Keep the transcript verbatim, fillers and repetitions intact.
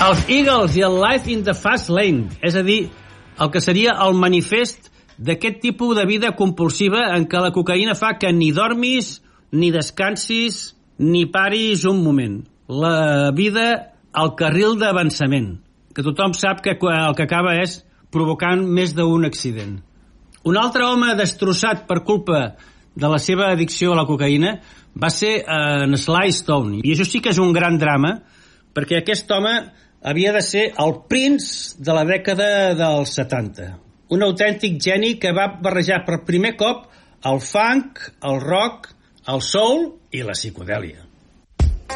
Els Eagles i el Life in the Fast Lane, és a dir, el que seria el manifest d'aquest tipus de vida compulsiva en què la cocaïna fa que ni dormis, ni descansis, ni paris un moment. La vida al carril d'avançament, que tothom sap que el que acaba és provocant més d'un accident. Un altre home destrossat per culpa de la seva addicció a la cocaïna va ser en Sly Stone, i això sí que és un gran drama, perquè aquest home havia de ser el Prince de la dècada dels setanta. Un autèntic geni que va barrejar per primer cop el funk, el rock, el soul i la psicodèlia.